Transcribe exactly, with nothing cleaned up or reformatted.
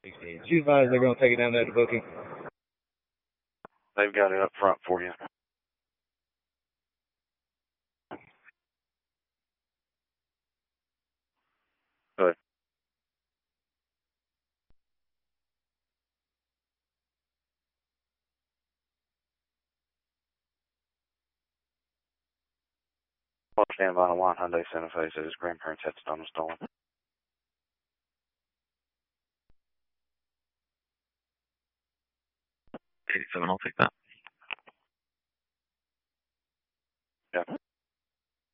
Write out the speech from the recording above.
sixteen. She advised they're going to take it down there to booking. They've got it up front for you. Good. Stand by on a white Hyundai Santa Fe said his grandparents had stolen stolen. eighty-seven, I'll take that. Yeah.